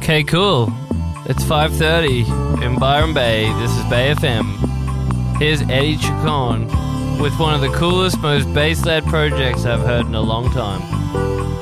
Okay, cool. It's 5:30 in Byron Bay. This is Bay FM. Here's Eddie Chacon with one of the coolest, most bass-led projects I've heard in a long time.